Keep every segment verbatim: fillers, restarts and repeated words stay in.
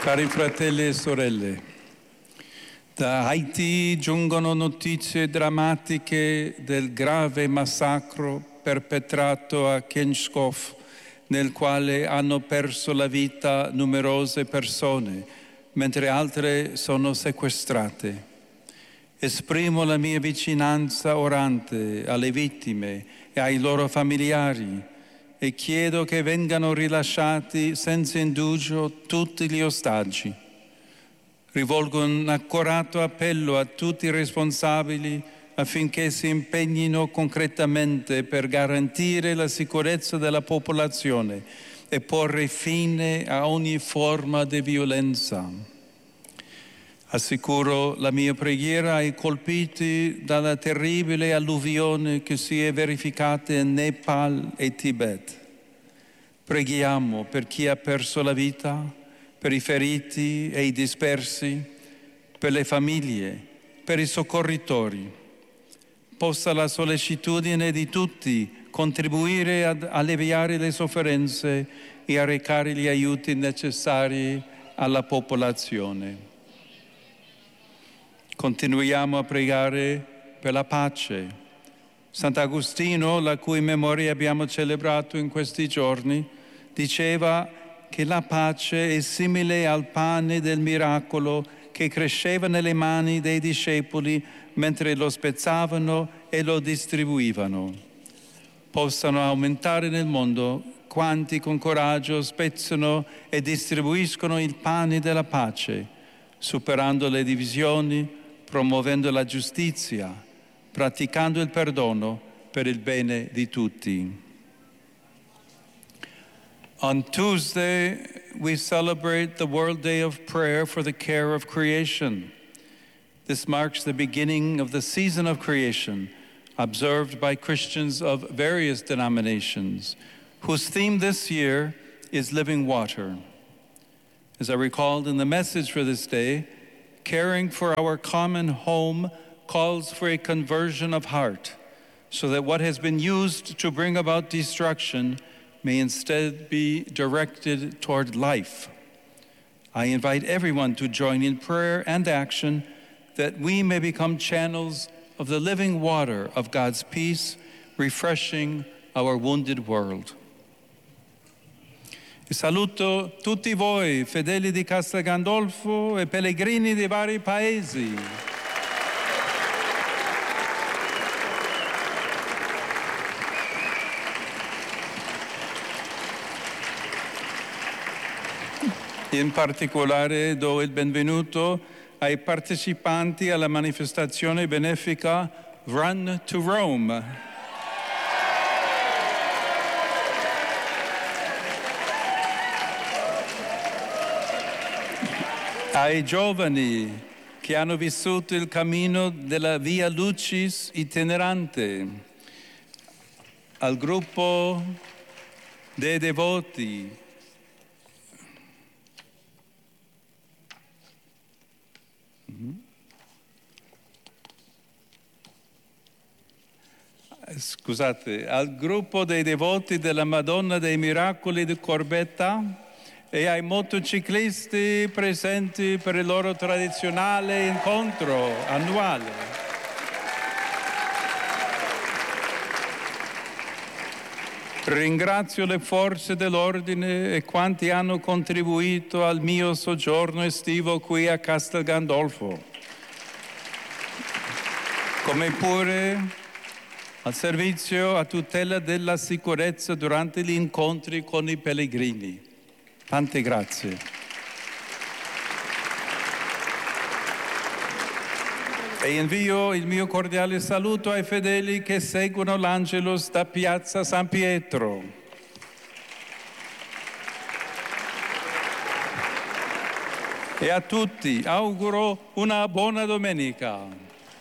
Cari fratelli e sorelle, da Haiti giungono notizie drammatiche del grave massacro perpetrato a Kenskov, nel quale hanno perso la vita numerose persone, mentre altre sono sequestrate. Esprimo la mia vicinanza orante alle vittime e ai loro familiari e chiedo che vengano rilasciati senza indugio tutti gli ostaggi. Rivolgo un accorato appello a tutti i responsabili affinché si impegnino concretamente per garantire la sicurezza della popolazione e porre fine a ogni forma di violenza. Assicuro la mia preghiera ai colpiti dalla terribile alluvione che si è verificata in Nepal e Tibet. Preghiamo per chi ha perso la vita, per i feriti e i dispersi, per le famiglie, per i soccorritori. Possa la sollecitudine di tutti contribuire ad alleviare le sofferenze e a recare gli aiuti necessari alla popolazione. Continuiamo a pregare per la pace. Sant'Agostino, la cui memoria abbiamo celebrato in questi giorni, diceva che la pace è simile al pane del miracolo che cresceva nelle mani dei discepoli mentre lo spezzavano e lo distribuivano. Possano aumentare nel mondo quanti con coraggio spezzano e distribuiscono il pane della pace, superando le divisioni, promuovendo la giustizia, praticando il perdono per il bene di tutti. On Tuesday, we celebrate the World Day of Prayer for the Care of Creation. This marks the beginning of the season of creation, observed by Christians of various denominations, whose theme this year is living water. As I recalled in the message for this day, caring for our common home calls for a conversion of heart, so that what has been used to bring about destruction may instead be directed toward life. I invite everyone to join in prayer and action that we may become channels of the living water of God's peace, refreshing our wounded world. E saluto tutti voi, fedeli di Castel Gandolfo e pellegrini di vari paesi. In particolare do il benvenuto ai partecipanti alla manifestazione benefica Run to Rome. Ai giovani che hanno vissuto il cammino della Via Lucis itinerante, al gruppo dei devoti, scusate, al gruppo dei devoti della Madonna dei Miracoli di Corbetta e ai motociclisti presenti per il loro tradizionale incontro annuale. Ringrazio le forze dell'ordine e quanti hanno contribuito al mio soggiorno estivo qui a Castel Gandolfo, come pure al servizio a tutela della sicurezza durante gli incontri con i pellegrini. Tante grazie. E invio il mio cordiale saluto ai fedeli che seguono l'Angelus da Piazza San Pietro. E a tutti auguro una buona domenica.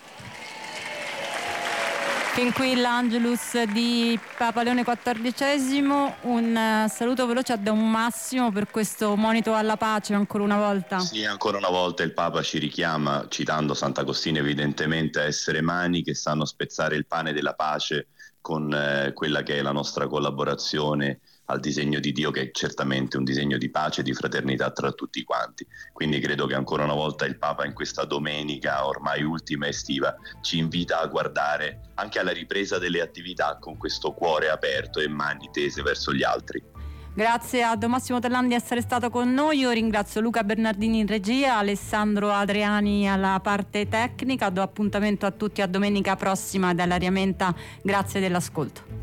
Fin qui l'Angelus di Papa Leone quattordicesimo, un uh, saluto veloce a Don Massimo per questo monito alla pace ancora una volta. Sì, ancora una volta il Papa ci richiama, citando Sant'Agostino evidentemente, a essere mani che sanno spezzare il pane della pace con eh, quella che è la nostra collaborazione al disegno di Dio, che è certamente un disegno di pace e di fraternità tra tutti quanti. Quindi credo che ancora una volta il Papa in questa domenica ormai ultima estiva ci invita a guardare anche alla ripresa delle attività con questo cuore aperto e mani tese verso gli altri. Grazie a Don Massimo Tellan di essere stato con noi. Io ringrazio Luca Bernardini in regia, Alessandro Adriani alla parte tecnica. Do appuntamento a tutti a domenica prossima dall'Aria Menta. Grazie dell'ascolto.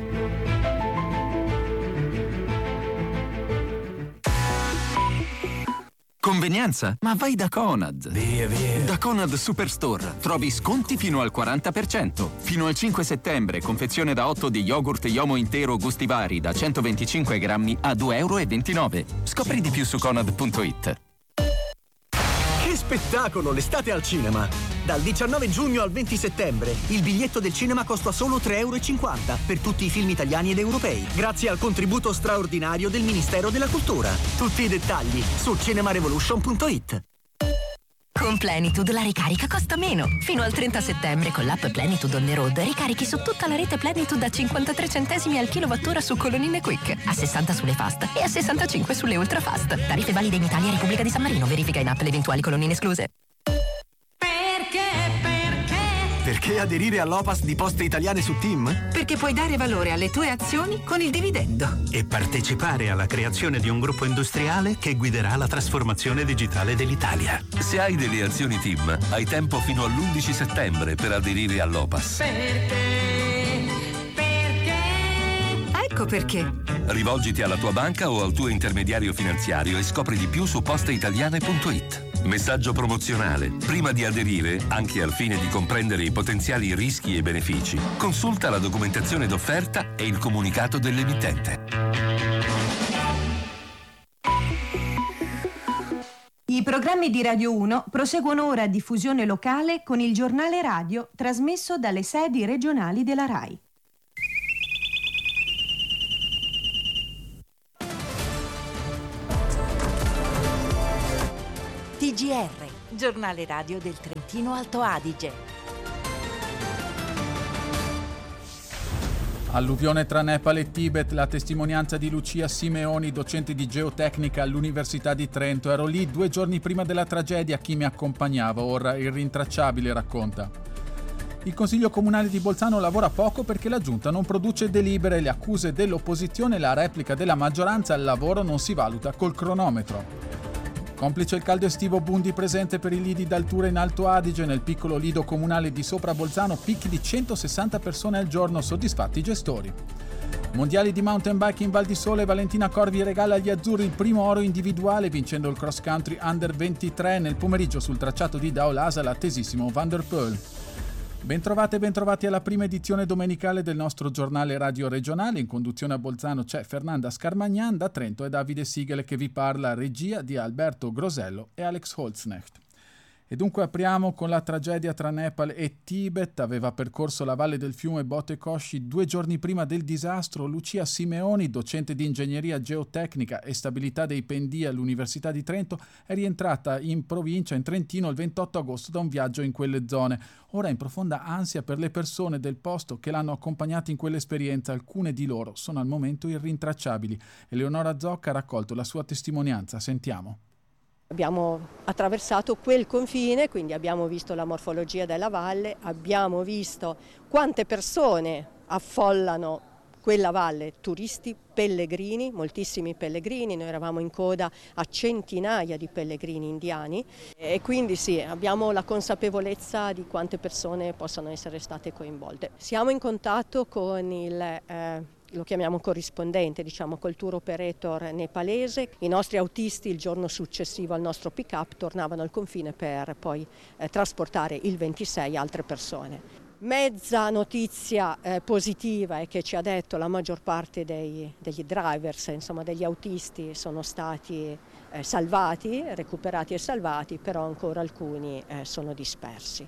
Convenienza? Ma vai da Conad! Via, via! Da Conad Superstore trovi sconti fino al quaranta per cento. Fino al cinque settembre, confezione da otto di yogurt Yomo intero gusti vari da centoventicinque grammi a due euro e ventinove. Scopri di più su conad punto it. Che spettacolo l'estate al cinema! Dal diciannove giugno al venti settembre il biglietto del cinema costa solo tre euro e cinquanta per tutti i film italiani ed europei, grazie al contributo straordinario del Ministero della Cultura. Tutti i dettagli su cinema revolution punto it. Con Plenitude la ricarica costa meno. Fino al trenta settembre con l'app Plenitude on the road ricarichi su tutta la rete Plenitude a cinquantatré centesimi al kilowattora su colonnine Quick, a sessanta sulle fast e a sessantacinque sulle ultra fast. Tariffe valide in Italia e Repubblica di San Marino. Verifica in app le eventuali colonnine escluse. Perché aderire all'O P A S di Poste Italiane su Team? Perché puoi dare valore alle tue azioni con il dividendo. E partecipare alla creazione di un gruppo industriale che guiderà la trasformazione digitale dell'Italia. Se hai delle azioni Team, hai tempo fino all'undici settembre per aderire all'O P A S. Perché? Perché? Ecco perché. Rivolgiti alla tua banca o al tuo intermediario finanziario e scopri di più su posteitaliane punto it. Messaggio promozionale. Prima di aderire, anche al fine di comprendere i potenziali rischi e benefici, consulta la documentazione d'offerta e il comunicato dell'emittente. I programmi di Radio uno proseguono ora a diffusione locale con il giornale radio trasmesso dalle sedi regionali della RAI. T G R, giornale radio del Trentino Alto Adige. Alluvione tra Nepal e Tibet, la testimonianza di Lucia Simeoni, docente di geotecnica all'Università di Trento. Ero lì due giorni prima della tragedia, chi mi accompagnava, ora irrintracciabile, racconta. Il Consiglio Comunale di Bolzano lavora poco perché la Giunta non produce delibere, le accuse dell'opposizione e la replica della maggioranza, il lavoro non si valuta col cronometro. Complice il caldo estivo, Bundi presente per i lidi d'altura in Alto Adige. Nel piccolo lido comunale di Sopra Bolzano, picchi di centosessanta persone al giorno, soddisfatti i gestori. Mondiali di mountain bike in Val di Sole, Valentina Corvi regala agli azzurri il primo oro individuale vincendo il cross country under ventitré. Nel pomeriggio sul tracciato di Daolasa l'attesissimo Van der Poel. Bentrovate e bentrovati alla prima edizione domenicale del nostro giornale radio regionale. In conduzione a Bolzano c'è Fernanda Scarmagnan, da Trento è Davide Sigele che vi parla, regia di Alberto Grosello e Alex Holznecht. E dunque apriamo con la tragedia tra Nepal e Tibet. Aveva percorso la valle del fiume Bote Koshi due giorni prima del disastro. Lucia Simeoni, docente di ingegneria geotecnica e stabilità dei pendii all'Università di Trento, è rientrata in provincia, in Trentino, il ventotto agosto da un viaggio in quelle zone. Ora in profonda ansia per le persone del posto che l'hanno accompagnata in quell'esperienza. Alcune di loro sono al momento irrintracciabili. Eleonora Zocca ha raccolto la sua testimonianza. Sentiamo. Abbiamo attraversato quel confine, quindi abbiamo visto la morfologia della valle, abbiamo visto quante persone affollano quella valle, turisti, pellegrini, moltissimi pellegrini, noi eravamo in coda a centinaia di pellegrini indiani e quindi sì, abbiamo la consapevolezza di quante persone possano essere state coinvolte. Siamo in contatto con il eh, lo chiamiamo corrispondente, diciamo col tour operator nepalese. I nostri autisti il giorno successivo al nostro pick-up tornavano al confine per poi eh, trasportare il ventisei altre persone. Mezza notizia eh, positiva è che ci ha detto la maggior parte dei, degli drivers, insomma degli autisti sono stati eh, salvati, recuperati e salvati, però ancora alcuni eh, sono dispersi.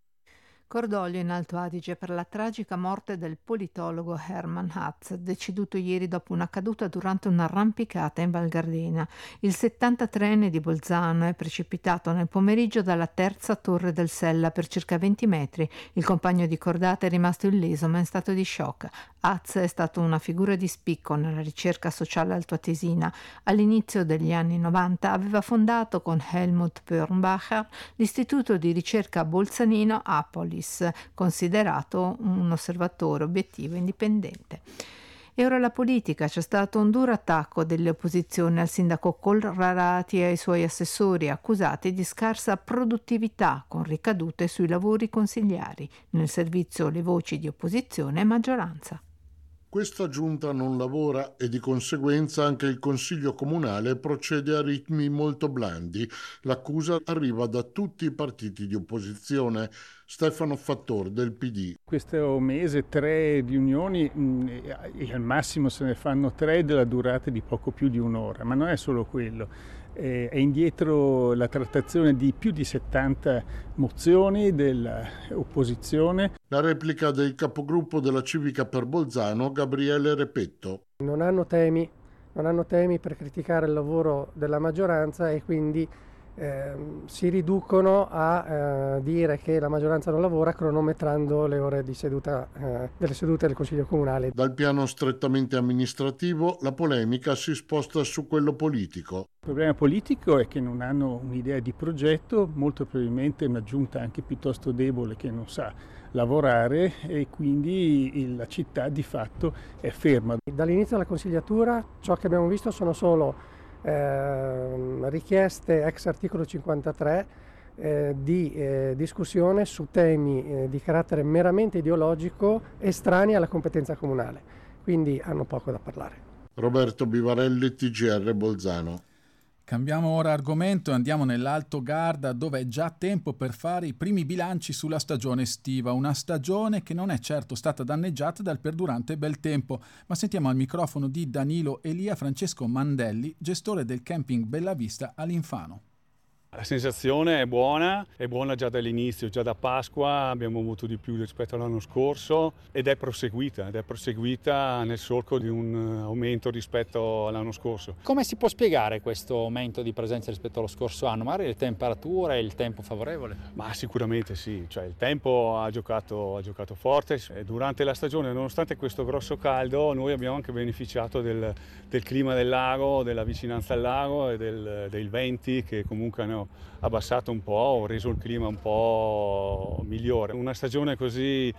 Cordoglio in Alto Adige per la tragica morte del politologo Hermann Hatz, deceduto ieri dopo una caduta durante un'arrampicata in Val Gardena. Il settantatreenne di Bolzano è precipitato nel pomeriggio dalla terza torre del Sella per circa venti metri. Il compagno di cordata è rimasto illeso ma in stato di shock. Hatz è stato una figura di spicco nella ricerca sociale altoatesina. All'inizio degli anni novanta aveva fondato con Helmut Pörnbacher l'istituto di ricerca bolzanino Apolis, considerato un osservatore obiettivo e indipendente. E ora la politica. C'è stato un duro attacco delle opposizioni al sindaco Colrarati e ai suoi assessori, accusati di scarsa produttività, con ricadute sui lavori consigliari. Nel servizio le voci di opposizione e maggioranza. Questa giunta non lavora e di conseguenza anche il Consiglio Comunale procede a ritmi molto blandi. L'accusa arriva da tutti i partiti di opposizione. Stefano Fattor del P D. Questo mese tre riunioni mh, e al massimo se ne fanno tre della durata di poco più di un'ora, ma non è solo quello. È indietro la trattazione di più di settanta mozioni dell'opposizione. La replica del capogruppo della Civica per Bolzano, Gabriele Repetto. Non hanno temi, non hanno temi per criticare il lavoro della maggioranza e quindi eh, si riducono a eh, dire che la maggioranza non lavora cronometrando le ore di seduta eh, delle sedute del Consiglio Comunale. Dal piano strettamente amministrativo la polemica si sposta su quello politico. Il problema politico è che non hanno un'idea di progetto, molto probabilmente una giunta anche piuttosto debole che non sa lavorare e quindi la città di fatto è ferma. Dall'inizio della consigliatura ciò che abbiamo visto sono solo eh, richieste ex articolo cinquantatré eh, di eh, discussione su temi eh, di carattere meramente ideologico estranei alla competenza comunale, quindi hanno poco da parlare. Roberto Bivarelli, T G R Bolzano. Cambiamo ora argomento e andiamo nell'Alto Garda, dove è già tempo per fare i primi bilanci sulla stagione estiva, una stagione che non è certo stata danneggiata dal perdurante bel tempo, ma sentiamo al microfono di Danilo Elia Francesco Mandelli, gestore del camping Bella Vista a Linfano. La sensazione è buona, è buona già dall'inizio, già da Pasqua abbiamo avuto di più rispetto all'anno scorso ed è proseguita, ed è proseguita nel solco di un aumento rispetto all'anno scorso. Come si può spiegare questo aumento di presenza rispetto allo scorso anno? Magari le temperature, il tempo favorevole? Ma sicuramente sì, cioè il tempo ha giocato, ha giocato forte. Durante la stagione, nonostante questo grosso caldo, noi abbiamo anche beneficiato del, del clima del lago, della vicinanza al lago e del, dei venti che comunque hanno abbassato un po', reso il clima un po' migliore. Una stagione così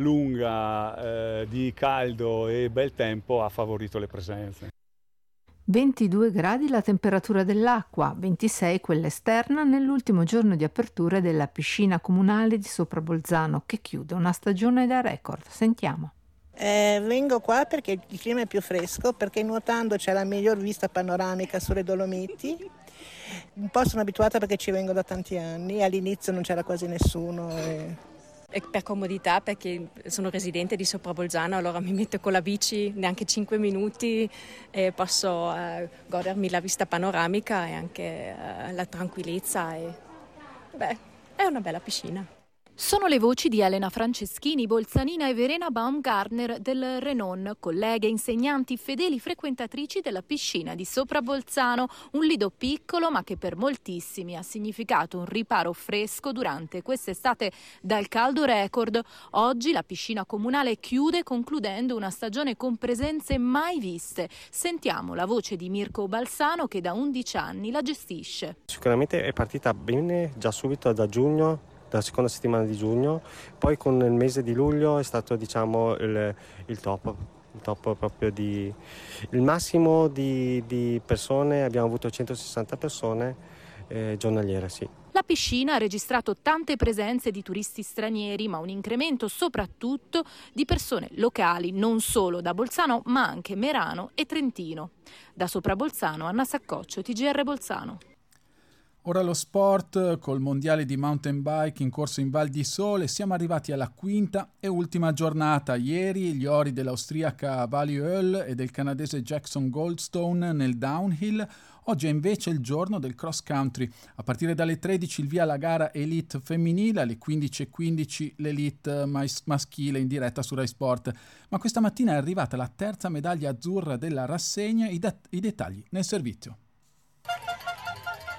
lunga eh, di caldo e bel tempo ha favorito le presenze. ventidue gradi la temperatura dell'acqua, ventisei quella esterna nell'ultimo giorno di apertura della piscina comunale di Soprabolzano, che chiude una stagione da record. Sentiamo. Eh, vengo qua perché il clima è più fresco, perché nuotando c'è la miglior vista panoramica sulle Dolomiti. Un po' sono abituata perché ci vengo da tanti anni, all'inizio non c'era quasi nessuno. E... E per comodità, perché sono residente di Soprabolzano, allora mi metto con la bici neanche cinque minuti e posso uh, godermi la vista panoramica e anche uh, la tranquillezza. E, beh, è una bella piscina. Sono le voci di Elena Franceschini, bolzanina, e Verena Baumgartner del Renon, colleghe, insegnanti, fedeli frequentatrici della piscina di Soprabolzano, un lido piccolo ma che per moltissimi ha significato un riparo fresco durante quest'estate dal caldo record. Oggi la piscina comunale chiude, concludendo una stagione con presenze mai viste. Sentiamo la voce di Mirko Balsano, che da undici anni la gestisce. Sicuramente è partita bene già subito da giugno, la seconda settimana di giugno, poi con il mese di luglio è stato, diciamo, il, il top, il top proprio di il massimo di, di persone, abbiamo avuto centosessanta persone eh, giornaliere, sì. La piscina ha registrato tante presenze di turisti stranieri, ma un incremento soprattutto di persone locali, non solo da Bolzano, ma anche Merano e Trentino. Da Soprabolzano, Anna Saccoccio, T G R Bolzano. Ora lo sport, col mondiale di mountain bike in corso in Val di Sole, siamo arrivati alla quinta e ultima giornata. Ieri gli ori dell'austriaca Vali Höll e del canadese Jackson Goldstone nel downhill. Oggi è invece il giorno del cross country. A partire dalle tredici il via alla gara elite femminile, alle quindici e quindici l'elite mas- maschile in diretta su Rai Sport. Ma questa mattina è arrivata la terza medaglia azzurra della rassegna, i, dat- i dettagli nel servizio.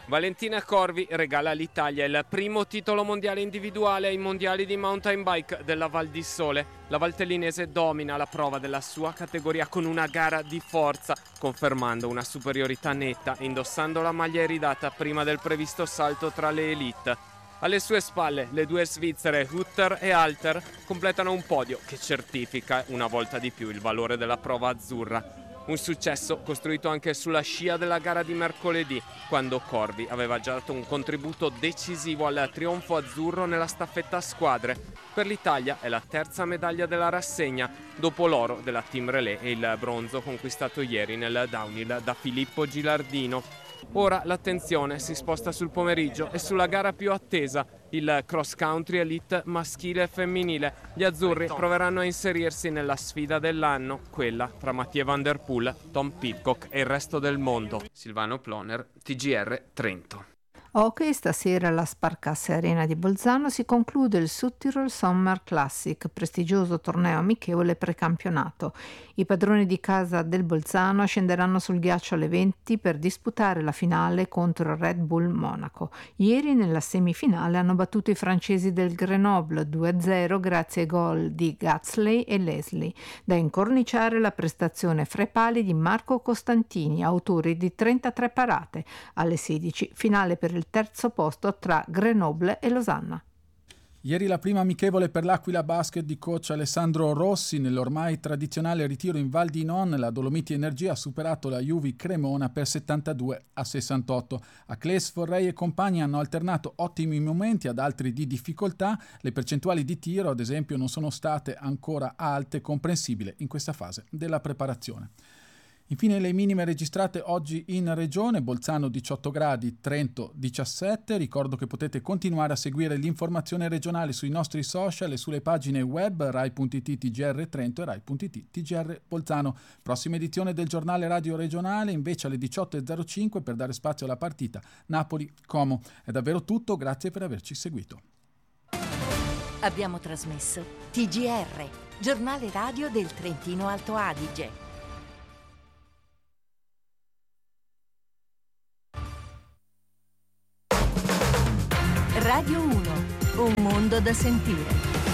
Valentina Corvi regala all'Italia il primo titolo mondiale individuale ai mondiali di mountain bike della Val di Sole. La valtellinese domina la prova della sua categoria con una gara di forza, confermando una superiorità netta, indossando la maglia iridata prima del previsto salto tra le elite. Alle sue spalle le due svizzere Hutter e Alter completano un podio che certifica una volta di più il valore della prova azzurra. Un successo costruito anche sulla scia della gara di mercoledì, quando Corvi aveva già dato un contributo decisivo al trionfo azzurro nella staffetta a squadre. Per l'Italia è la terza medaglia della rassegna, dopo l'oro della Team Relais e il bronzo conquistato ieri nel downhill da Filippo Gilardino. Ora l'attenzione si sposta sul pomeriggio e sulla gara più attesa, il cross country elite maschile e femminile. Gli azzurri proveranno a inserirsi nella sfida dell'anno, quella tra Mathieu Van Der Poel, Tom Pidcock e il resto del mondo. Silvano Ploner, T G R Trento. Ok, stasera alla Sparcasse Arena di Bolzano si conclude il Südtirol Summer Classic, prestigioso torneo amichevole precampionato. I padroni di casa del Bolzano scenderanno sul ghiaccio alle venti per disputare la finale contro il Red Bull Monaco. Ieri nella semifinale hanno battuto i francesi del Grenoble due a zero grazie ai gol di Gatsley e Leslie. Da incorniciare la prestazione fra i pali di Marco Costantini, autore di trentatré parate. Alle sedici, finale per il il terzo posto tra Grenoble e Losanna. Ieri la prima amichevole per l'Aquila Basket di coach Alessandro Rossi. Nell'ormai tradizionale ritiro in Val di Non, la Dolomiti Energia ha superato la Juvi Cremona per settantadue a sessantotto. Acles, Forrei e compagni hanno alternato ottimi momenti ad altri di difficoltà. Le percentuali di tiro, ad esempio, non sono state ancora alte, comprensibile in questa fase della preparazione. Infine le minime registrate oggi in regione: Bolzano diciotto gradi, Trento diciassette. Ricordo che potete continuare a seguire l'informazione regionale sui nostri social e sulle pagine web rai punto it T G R Trento e rai punto it T G R Bolzano. Prossima edizione del giornale radio regionale invece alle diciotto e zero cinque per dare spazio alla partita Napoli-Como. È davvero tutto, grazie per averci seguito. Abbiamo trasmesso T G R, giornale radio del Trentino Alto Adige. Radio uno, un mondo da sentire.